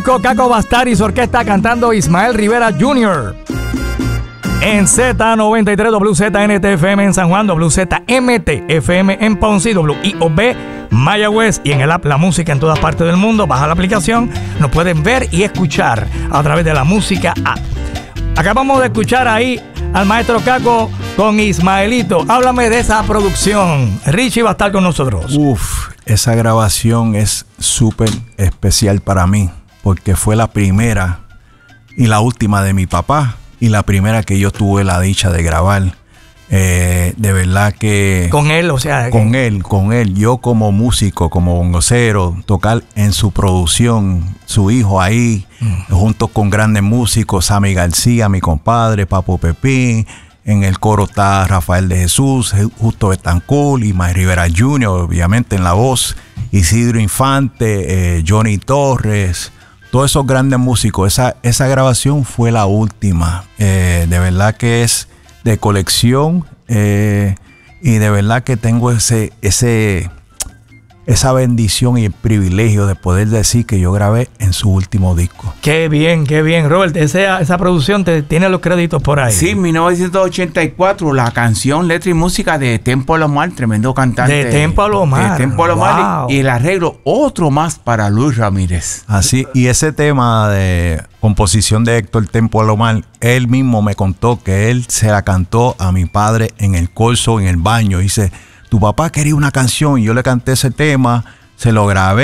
disco, Caco Bastard y su orquesta cantando Ismael Rivera Jr. En Z93, WZNT-FM en San Juan, WZMT-FM en Ponce, WIOB Mayagüez, y en el app La Música en todas partes del mundo. Baja la aplicación, nos pueden ver y escuchar a través de la música app. Acabamos de escuchar ahí al maestro Caco con Ismaelito. Háblame de esa producción. Richie va a estar con nosotros. Uf, esa grabación es súper especial para mí, porque fue la primera y la última de mi papá, y la primera que yo tuve la dicha de grabar. De verdad que... Con él, o sea... Con él. Yo como músico, como bongocero, tocar en su producción, su hijo ahí, junto con grandes músicos, Sammy García, mi compadre, Papo Pepín. En el coro está Rafael de Jesús, Justo Betancourt, Ismael Rivera Jr., obviamente en la voz, Isidro Infante, Johnny Torres, todos esos grandes músicos. Esa grabación fue la última. De verdad que es de colección, y de verdad que tengo esa bendición y el privilegio de poder decir que yo grabé en su último disco. Qué bien, Robert, esa producción tiene los créditos por ahí. Sí, 1984, la canción, letra y música de Tempo Alomar, tremendo cantante. De Tempo Alomar. Wow. Y el arreglo, otro más para Luis Ramírez. Así, y ese tema de composición de Héctor Tempo Alomar, él mismo me contó que él se la cantó a mi padre en el corso, en el baño. Dice, tu papá quería una canción y yo le canté ese tema, se lo grabé.